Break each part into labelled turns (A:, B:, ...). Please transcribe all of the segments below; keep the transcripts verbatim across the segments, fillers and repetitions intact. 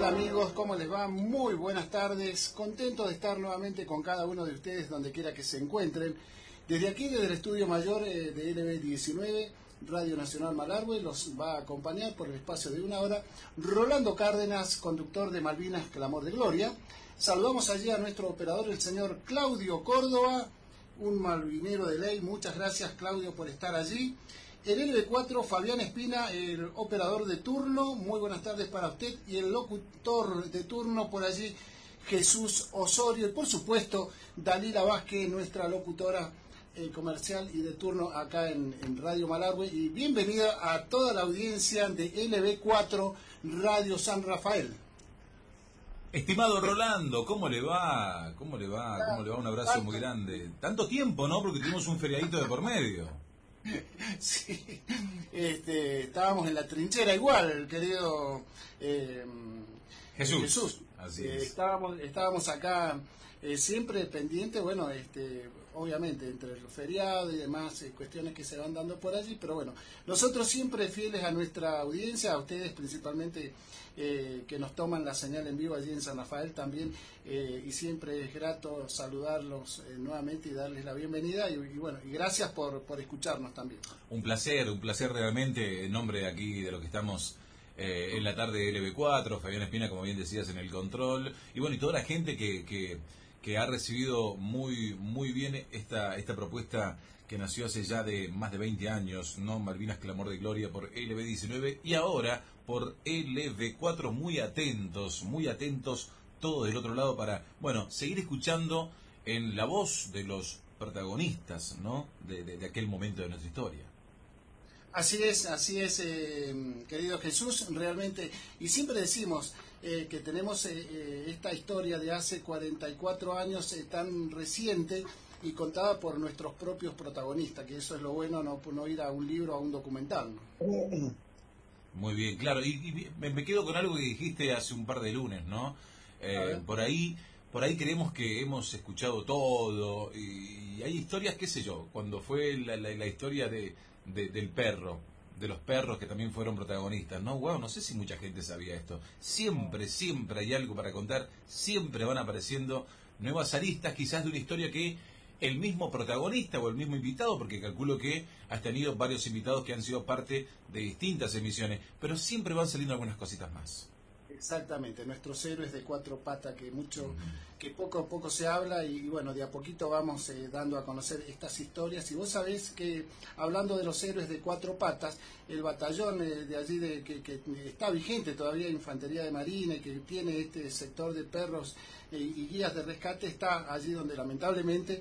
A: tal amigos? ¿Cómo les va? Muy buenas tardes. Contento de estar nuevamente con cada uno de ustedes donde quiera que se encuentren. Desde aquí, desde el estudio mayor eh, de L B diecinueve, Radio Nacional Malargüe, los va a acompañar por el espacio de una hora Rolando Cárdenas, conductor de Malvinas Clamor de Gloria. Saludamos allí a nuestro operador, el señor Claudio Córdoba, un malvinero de ley. Muchas gracias, Claudio, por estar allí. El L B cuatro, Fabián Espina, el operador de turno. Muy buenas tardes para usted. Y el locutor de turno por allí, Jesús Osorio. Y por supuesto, Dalila Vázquez, nuestra locutora eh, comercial y de turno acá en, en Radio Malargüe. Y bienvenida a toda la audiencia de L B cuatro Radio San Rafael.
B: Estimado Rolando, ¿cómo le va? ¿Cómo le va? ¿Cómo le va? Un abrazo muy grande. Tanto tiempo, ¿no? Porque tuvimos un feriadito de por medio.
A: Sí, este, estábamos en la trinchera igual, querido eh,
B: Jesús.
A: Jesús.
B: Así
A: Eh,
B: es.
A: estábamos, estábamos acá eh, siempre pendientes, bueno, este, obviamente entre los feriados y demás eh, cuestiones que se van dando por allí, pero bueno, nosotros siempre fieles a nuestra audiencia, a ustedes principalmente eh, que nos toman la señal en vivo allí en San Rafael también, eh, y siempre es grato saludarlos eh, nuevamente y darles la bienvenida y, y bueno, y gracias por, por escucharnos también.
B: Un placer, un placer realmente en nombre de aquí de lo que estamos eh, en la tarde de L B cuatro, Fabián Espina, como bien decías, en el control, y bueno, y toda la gente que, que, que ha recibido muy muy bien esta esta propuesta que nació hace ya de más de veinte años, ¿no? Malvinas Clamor de Gloria por L B diecinueve y ahora por L B cuatro, muy atentos, muy atentos todos del otro lado para, bueno, seguir escuchando en la voz de los protagonistas, ¿no? De, de, de aquel momento de nuestra historia.
A: Así es, así es, eh, querido Jesús, realmente, y siempre decimos eh, que tenemos eh, eh, esta historia de hace cuarenta y cuatro años eh, tan reciente y contada por nuestros propios protagonistas, que eso es lo bueno, no, no ir a un libro o a un documental, ¿no?
B: Muy bien, claro, y, y me, me quedo con algo que dijiste hace un par de lunes, ¿no? Eh, por ahí... Por ahí creemos que hemos escuchado todo y hay historias, qué sé yo, cuando fue la, la, la historia de, de, del perro, de los perros que también fueron protagonistas, ¿no? Wow, no sé si mucha gente sabía esto. Siempre, siempre hay algo para contar, siempre van apareciendo nuevas aristas, quizás de una historia que el mismo protagonista o el mismo invitado, porque calculo que has tenido varios invitados que han sido parte de distintas emisiones, pero siempre van saliendo algunas cositas más.
A: Exactamente, nuestros héroes de cuatro patas que mucho, que poco a poco se habla y, y bueno, de a poquito vamos eh, dando a conocer estas historias. Y vos sabés que hablando de los héroes de cuatro patas, el batallón eh, de allí de, que, que está vigente todavía, Infantería de Marina, y que tiene este sector de perros eh, y guías de rescate, está allí donde lamentablemente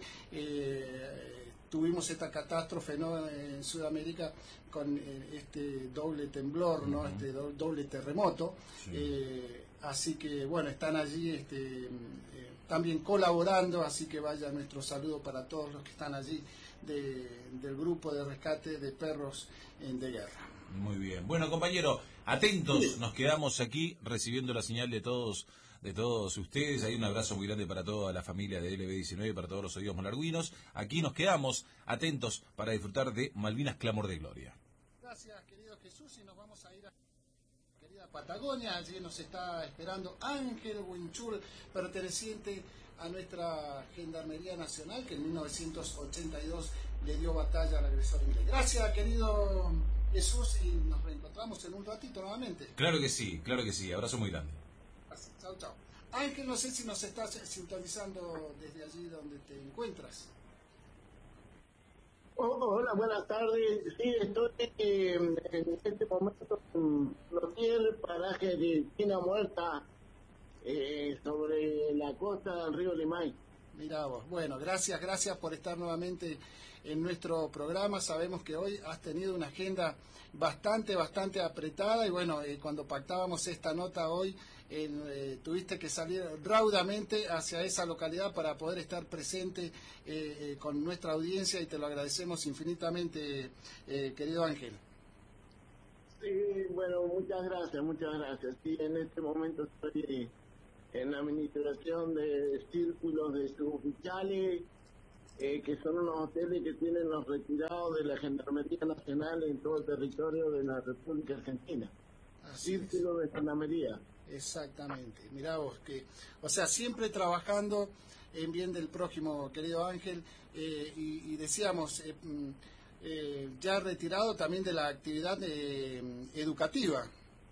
A: eh, tuvimos esta catástrofe, ¿no? En Sudamérica con eh, este doble temblor, ¿no? Uh-huh. Este do, doble terremoto. Sí. Eh, así que bueno, están allí este, eh, también colaborando, así que vaya nuestro saludo para todos los que están allí de, del grupo de rescate de perros en de guerra.
B: Muy bien. Bueno, compañero, atentos, sí. Nos quedamos aquí recibiendo la señal de todos de todos ustedes. Hay un abrazo muy grande para toda la familia de L B diecinueve, para todos los oídos malarguinos. Aquí nos quedamos atentos para disfrutar de Malvinas Clamor de Gloria.
A: Gracias, querido Jesús, y nos vamos a ir a querida Patagonia. Allí nos está esperando Ángel Huinchul, perteneciente a nuestra Gendarmería Nacional, que en mil novecientos ochenta y dos le dio batalla al agresor inglés. Gracias, querido Jesús, y nos reencontramos en un ratito nuevamente.
B: Claro que sí, claro que sí. Abrazo muy grande.
A: Gracias. Chao, chao. Ángel, no sé si nos estás sintonizando desde allí donde te encuentras.
C: Oh, hola, buenas tardes. Sí, estoy eh, en este momento en el paraje de China Muerta, eh, sobre la costa del río Limay.
A: Mirá vos, bueno, gracias, gracias por estar nuevamente en nuestro programa. Sabemos que hoy has tenido una agenda bastante, bastante apretada y bueno, eh, cuando pactábamos esta nota hoy, eh, tuviste que salir raudamente hacia esa localidad para poder estar presente eh, eh, con nuestra audiencia y te lo agradecemos infinitamente, eh, querido Ángel.
C: Sí, bueno, muchas gracias, muchas gracias. Sí, en este momento estoy en la administración de círculos de suboficiales, eh, que son unos hoteles que tienen los retirados de la Gendarmería Nacional en todo el territorio de la República Argentina. Así Círculo es. de Gendarmería.
A: Exactamente. Mirá vos, que, o sea, siempre trabajando en bien del prójimo, querido Ángel, eh, y, y decíamos, eh, eh, ya retirado también de la actividad eh, educativa.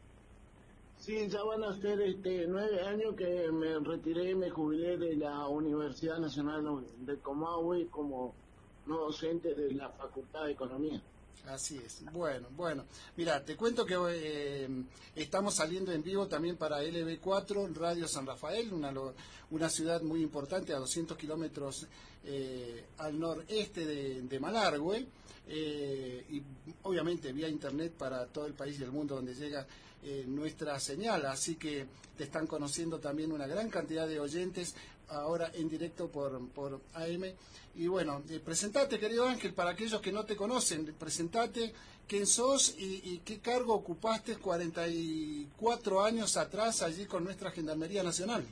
C: Sí, ya van a ser este, nueve años que me retiré, me jubilé de la Universidad Nacional de Comahue como no docente de la Facultad de Economía.
A: Así es. Bueno, bueno. Mira, te cuento que eh, estamos saliendo en vivo también para L B cuatro, Radio San Rafael, una, una ciudad muy importante a doscientos kilómetros eh, al noreste de, de Malargüe, eh, y obviamente vía internet para todo el país y el mundo donde llega eh, nuestra señal. Así que te están conociendo también una gran cantidad de oyentes ahora en directo por, por A M. Y bueno, eh, presentate, querido Ángel, para aquellos que no te conocen, presentate quién sos y, y qué cargo ocupaste cuarenta y cuatro años atrás allí con nuestra Gendarmería Nacional.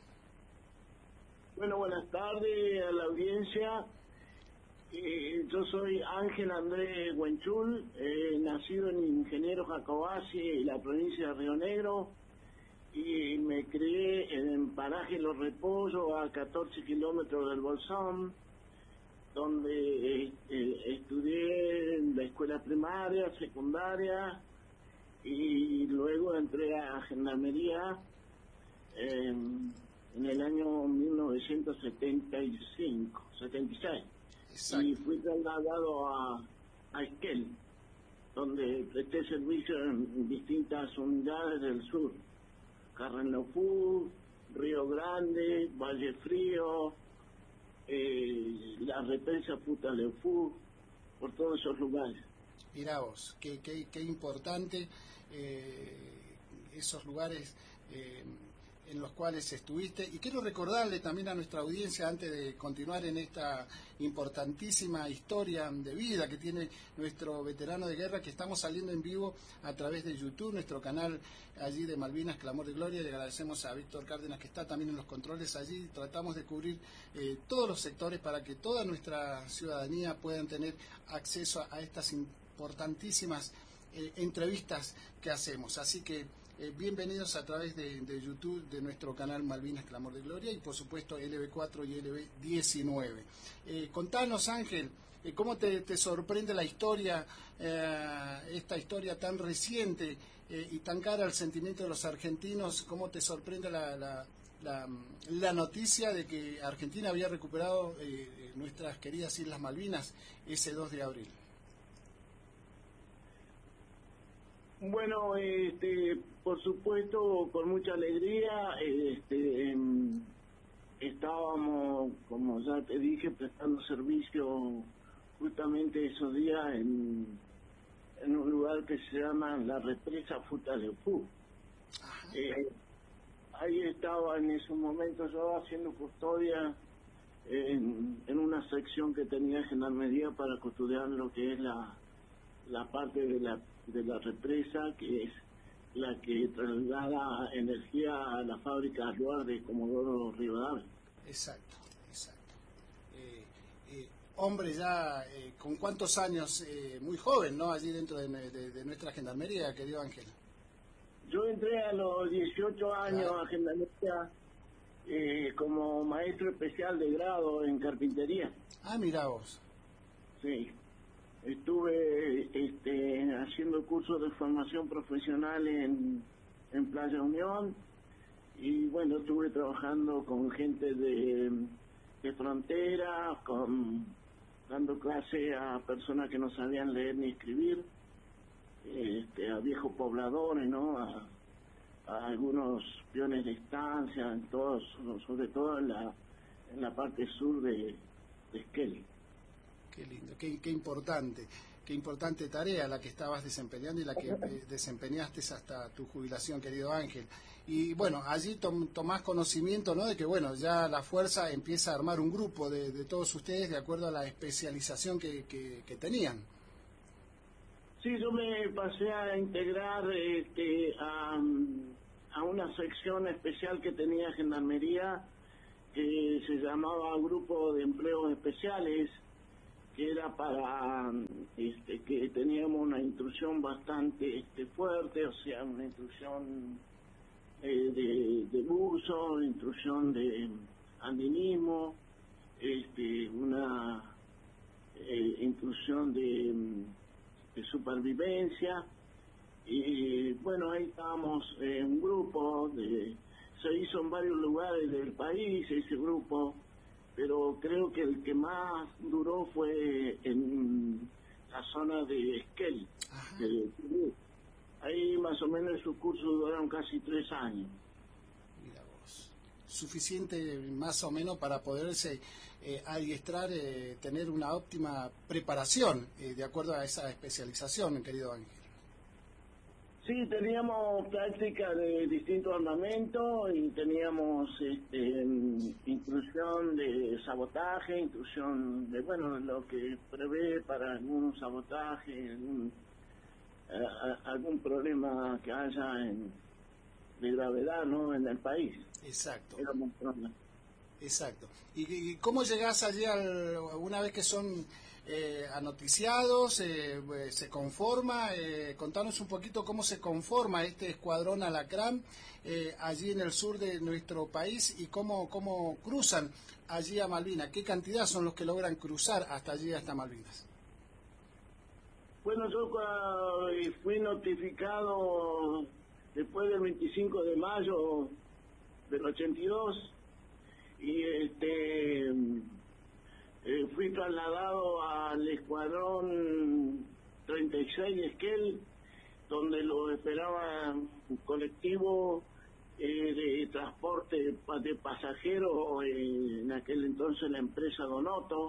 C: Bueno, buenas tardes a la audiencia. Eh, yo soy Ángel Andrés Huenchul, eh, nacido en Ingeniero Jacobacci, la provincia de Río Negro, y me crié en Paraje Los Repollos, a catorce kilómetros del Bolsón, donde eh, estudié en la escuela primaria, secundaria, y luego entré a Gendarmería eh, en el año mil novecientos setenta y cinco, setenta y seis. Exacto. Y fui trasladado a, a Esquel, donde presté servicio en distintas unidades del sur. Carrenlofú, Río Grande, Valle Frío, eh, la represa Futaleufú, por todos esos lugares.
A: Mirá vos, qué, qué, qué importante eh, esos lugares eh, en los cuales estuviste. Y quiero recordarle también a nuestra audiencia, antes de continuar en esta importantísima historia de vida que tiene nuestro veterano de guerra, que estamos saliendo en vivo a través de YouTube, nuestro canal allí de Malvinas, Clamor de Gloria. Le agradecemos a Víctor Cárdenas, que está también en los controles allí. Tratamos de cubrir eh, todos los sectores para que toda nuestra ciudadanía puedan tener acceso a, a estas importantísimas eh, entrevistas que hacemos. Así que Eh, bienvenidos a través de, de YouTube, de nuestro canal Malvinas Clamor de Gloria, y por supuesto L B cuatro y L B diecinueve. Eh, contanos, Ángel, eh, ¿cómo te, te sorprende la historia, eh, esta historia tan reciente eh, y tan cara al sentimiento de los argentinos? ¿Cómo te sorprende la, la, la, la noticia de que Argentina había recuperado eh, nuestras queridas Islas Malvinas ese dos de abril?
C: Bueno, este, por supuesto, con mucha alegría, este, eh, estábamos, como ya te dije, prestando servicio justamente esos días en, en un lugar que se llama la represa Futaleufú. Eh, ahí estaba en esos momentos yo haciendo custodia en, en una sección que tenía Gendarmería para custodiar lo que es la, la parte de la de la represa, que es la que traslada energía a la fábrica Aluar de Comodoro Rivadavia.
A: Exacto, exacto. Eh, eh, hombre ya eh, con cuántos años, eh, muy joven, ¿no? Allí dentro de, de, de nuestra Gendarmería, querido Ángel.
C: Yo entré a los dieciocho años claro. a Gendarmería eh, como maestro especial de grado en carpintería.
A: Ah, mirá vos.
C: Sí. Estuve este, haciendo cursos de formación profesional en, en Playa Unión, y bueno, estuve trabajando con gente de, de frontera, con, dando clase a personas que no sabían leer ni escribir, este, a viejos pobladores, ¿no? A, a algunos peones de estancia, en todos, sobre todo en la, en la parte sur de, de Esquel.
A: Qué lindo, qué, qué importante, qué importante tarea la que estabas desempeñando y la que eh, desempeñaste hasta tu jubilación, querido Ángel. Y bueno, allí tom, tomás conocimiento, ¿no?, de que bueno, ya la fuerza empieza a armar un grupo de, de todos ustedes de acuerdo a la especialización que, que, que tenían.
C: Sí, yo me pasé a integrar este, a, a una sección especial que tenía Gendarmería, que se llamaba Grupo de Empleos Especiales, que era para este, que teníamos una instrucción bastante este, fuerte, o sea, una instrucción eh, de, de buzo, instrucción de andinismo, este, una eh, instrucción de, de supervivencia, y bueno, ahí estábamos en un grupo, de, se hizo en varios lugares del país ese grupo, pero creo que el que más duró fue en la zona de Esquel. De, ahí más o menos sus cursos duraron casi tres años.
A: Mira vos. Suficiente más o menos para poderse eh, adiestrar, eh, tener una óptima preparación eh, de acuerdo a esa especialización, querido Ángel.
C: Sí, teníamos práctica de distintos armamentos y teníamos este, instrucción de sabotaje, instrucción de, bueno, lo que prevé para algún sabotaje, algún, a, algún problema que haya en, de gravedad, ¿no?, en el país.
A: Exacto.
C: Éramos problemas.
A: Exacto. ¿Y, y cómo llegás allí al, una vez que son eh, anoticiados, eh, se conforma? Eh, contanos un poquito cómo se conforma este escuadrón Alacrán eh, allí en el sur de nuestro país y cómo, cómo cruzan allí a Malvinas. ¿Qué cantidad son los que logran cruzar hasta allí, hasta Malvinas?
C: Bueno, yo uh, fui notificado después del veinticinco de mayo del ochenta y dos, y este eh, fui trasladado al escuadrón treinta y seis de Esquel, donde lo esperaba un colectivo eh, de transporte de pasajeros, eh, en aquel entonces la empresa Donoto,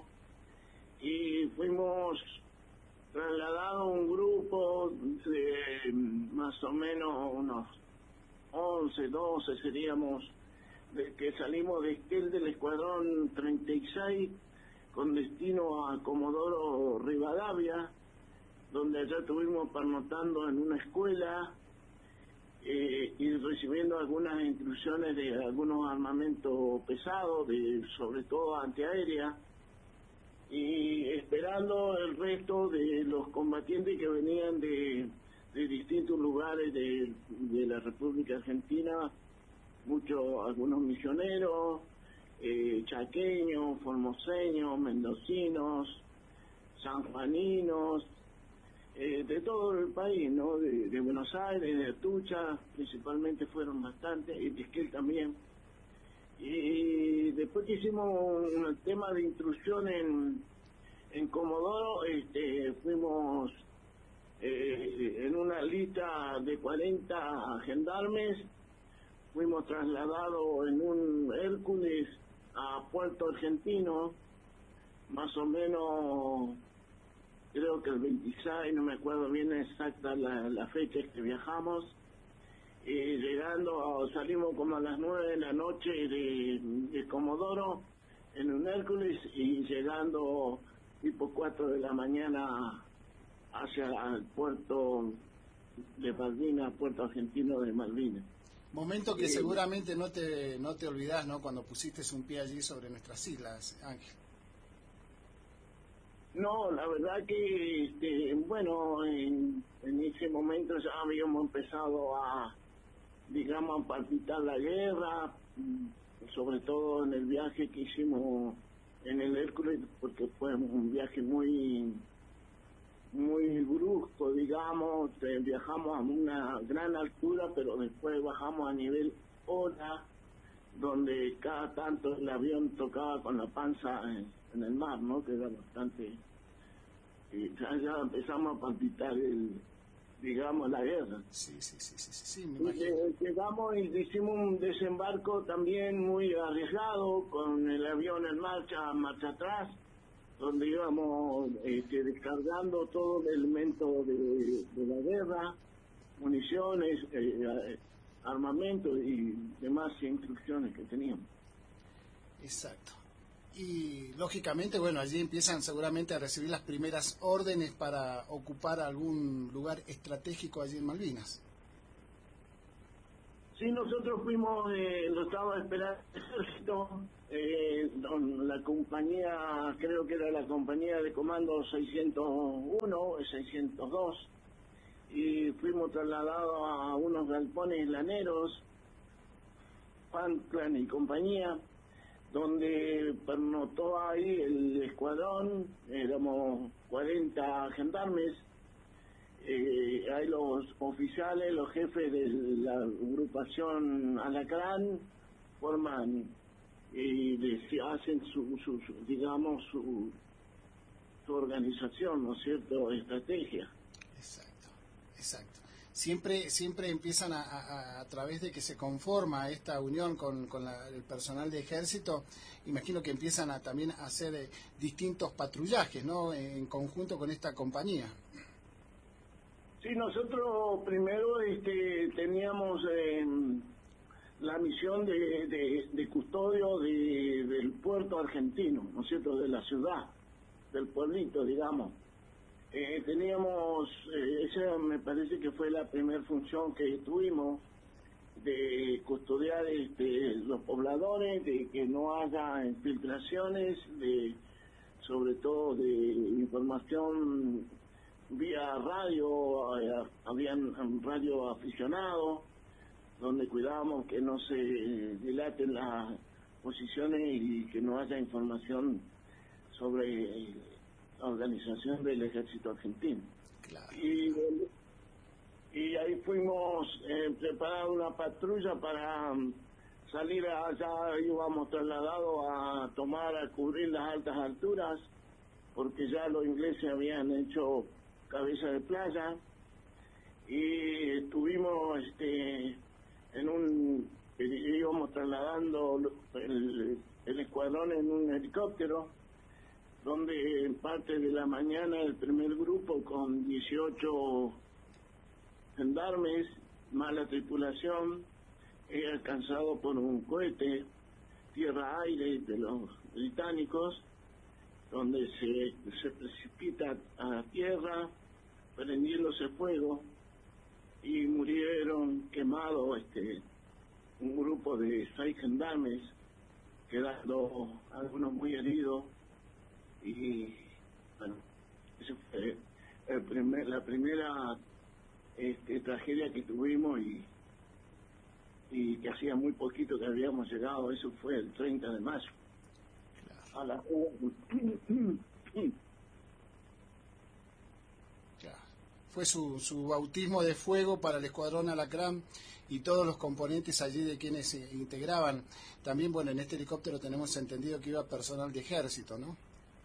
C: y fuimos trasladados un grupo de más o menos unos once, doce seríamos, de que salimos de Esquel del escuadrón treinta y seis con destino a Comodoro Rivadavia, donde allá estuvimos pernoctando en una escuela eh, y recibiendo algunas instrucciones de algunos armamentos pesados, de sobre todo antiaérea, y esperando el resto de los combatientes que venían de, de distintos lugares de, de la República Argentina, muchos, algunos misioneros, eh, chaqueños, formoseños, mendocinos, sanjuaninos, eh, de todo el país, ¿no? De, de Buenos Aires, de Atucha, principalmente fueron bastantes, y de Esquel también. Y después que hicimos un tema de instrucción en, en Comodoro, este, fuimos eh, en una lista de cuarenta gendarmes, fuimos trasladados en un Hércules a Puerto Argentino, más o menos, creo que el veintiséis, no me acuerdo bien exacta la, la fecha que viajamos, y llegando, salimos como a las nueve de la noche de, de Comodoro en un Hércules, y llegando tipo cuatro de la mañana hacia el puerto de Malvinas, Puerto Argentino de Malvinas.
A: Momento que seguramente no te no te olvidás, ¿no?, cuando pusiste un pie allí sobre nuestras islas, Ángel.
C: No, la verdad que, este, bueno, en, en ese momento ya habíamos empezado a, digamos, a palpitar la guerra, sobre todo en el viaje que hicimos en el Hércules, porque fue un viaje muy muy brusco, digamos, eh, viajamos a una gran altura, pero después bajamos a nivel ola, donde cada tanto el avión tocaba con la panza en, en el mar, ¿no?, que era bastante, y ya, ya empezamos a palpitar el, digamos, la guerra.
A: Sí, sí, sí, sí, sí, sí, me imagino.
C: Y llegamos y hicimos un desembarco también muy arriesgado, con el avión en marcha, marcha atrás, donde íbamos este, descargando todo el elemento de, de la guerra, municiones, eh, armamento y demás instrucciones que teníamos.
A: Exacto. Y lógicamente, bueno, allí empiezan seguramente a recibir las primeras órdenes para ocupar algún lugar estratégico allí en Malvinas.
C: Sí, nosotros fuimos, eh, lo estaba esperando el ejército, eh, la compañía, creo que era la compañía de comando seiscientos uno o seiscientos dos, y fuimos trasladados a unos galpones laneros Panclan y compañía, donde pernoctó ahí el escuadrón, éramos cuarenta gendarmes, eh, hay los oficiales, los jefes de la agrupación Alacrán, forman y les hacen su, su, su digamos, su, su organización, ¿no es cierto?, estrategia.
A: Exacto, exacto. Siempre siempre empiezan a, a, a través de que se conforma esta unión con, con la, el personal de ejército, imagino que empiezan a también a hacer eh, distintos patrullajes, ¿no?, en conjunto con esta compañía.
C: Sí, nosotros primero este, teníamos eh, la misión de, de, de custodio de, del puerto argentino, ¿no es cierto?, de la ciudad, del pueblito, digamos. Eh, teníamos, eh, esa me parece que fue la primera función que tuvimos, de custodiar este, los pobladores, de que no haya infiltraciones, de sobre todo de información vía radio, eh, habían radio aficionado, donde cuidábamos que no se dilaten las posiciones y que no haya información sobre la organización del ejército argentino.
A: Claro.
C: Y, y ahí fuimos eh, preparando una patrulla para um, salir allá, íbamos trasladados a tomar, a cubrir las altas alturas, porque ya los ingleses habían hecho cabeza de playa, y estuvimos este, en un, íbamos trasladando el, el escuadrón en un helicóptero, donde en parte de la mañana el primer grupo con dieciocho gendarmes, más la tripulación, es alcanzado por un cohete tierra-aire de los británicos, donde se, se precipita a tierra, prendiéndose fuego, y murieron quemados este, un grupo de seis gendarmes, quedando algunos muy heridos. Y bueno, esa fue el primer, la primera este, tragedia que tuvimos, y, y que hacía muy poquito que habíamos llegado. Eso fue el treinta de mayo. Claro. A la...
A: Claro. Fue su, su bautismo de fuego para el escuadrón Alacrán y todos los componentes allí de quienes se integraban. También, bueno, en este helicóptero tenemos entendido que iba personal de ejército, ¿no?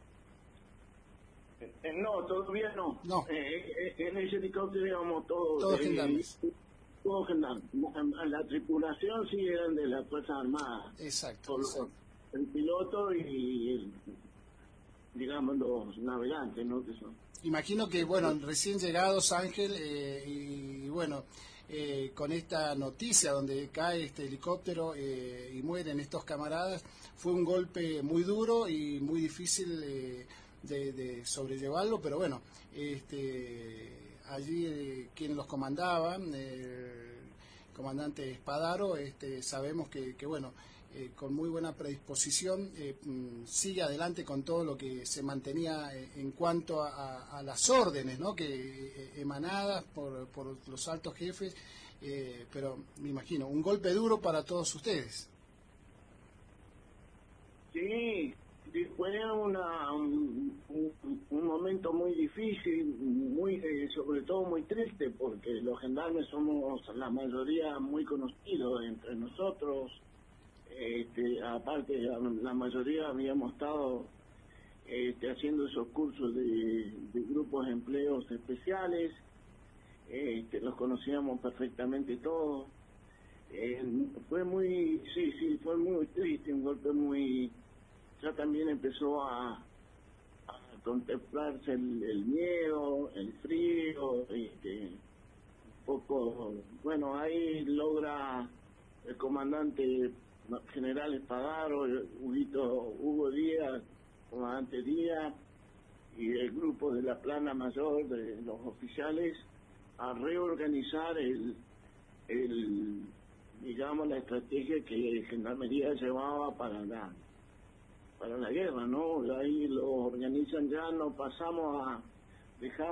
C: Eh, no, todavía no.
A: No.
C: Eh, eh, en ese helicóptero íbamos todos.
A: Todos
C: eh,
A: gendarmes.
C: Todos gendarmes. La tripulación sí eran de las Fuerzas Armadas.
A: Exacto.
C: Por,
A: exacto.
C: El piloto y, el, digamos, los navegantes, ¿no? Que son.
A: Imagino que, bueno, recién llegados, Ángel, eh, y, y bueno, eh, con esta noticia donde cae este helicóptero eh, y mueren estos camaradas, fue un golpe muy duro y muy difícil eh, de, de sobrellevarlo, pero bueno, este, allí eh, quien los comandaban, eh, el comandante Espadaro, este, sabemos que, que bueno, eh, con muy buena predisposición eh, sigue adelante con todo lo que se mantenía eh, en cuanto a, a, a las órdenes, ¿no?, que eh, emanadas por, por los altos jefes, eh, pero me imagino, un golpe duro para todos ustedes.
C: Sí, fue una, un, un, un momento muy difícil, muy eh, sobre todo muy triste, porque los gendarmes somos la mayoría muy conocidos entre nosotros. Este, aparte, la mayoría habíamos estado este, haciendo esos cursos de, de grupos de empleos especiales, este, los conocíamos perfectamente todos. Eh, fue muy, sí, sí, fue muy triste, un golpe muy... Ya también empezó a, a contemplarse el, el miedo, el frío, este, un poco, bueno, ahí logra el comandante general Espadaro, Huguito, Hugo Díaz, comandante Díaz, y el grupo de la plana mayor de los oficiales, a reorganizar el, el digamos, la estrategia que Gendarmería llevaba para la para la guerra, ¿no? Ahí lo organizan ya, no pasamos a dejar